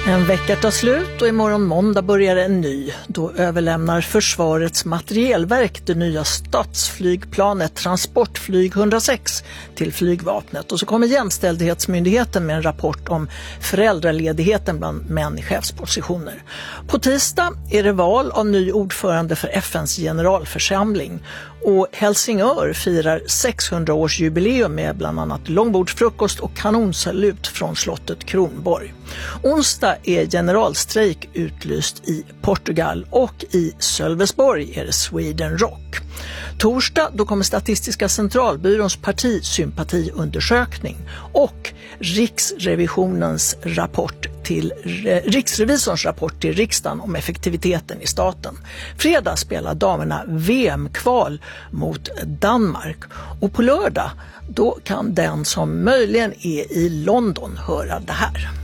En vecka tar slut och imorgon måndag börjar en ny. Då överlämnar Försvarets materielverk det nya statsflygplanet Transportflyg 106 till flygvapnet. Och så kommer Jämställdhetsmyndigheten med en rapport om föräldraledigheten bland män i chefspositioner. På tisdag är det val av ny ordförande för FNs generalförsamling. Och Helsingör firar 600-årsjubileum med bland annat långbordsfrukost och kanonsalut från slottet Kronborg. Onsdag är generalstrejk utlyst i Portugal och i Sölvesborg är det Sweden Rock. Torsdag då kommer Statistiska centralbyråns partisympatiundersökning och Riksrevisorns rapport till riksdagen om effektiviteten i staten. Fredag spelar damerna VM-kval mot Danmark och på lördag då kan den som möjligen är i London höra det här.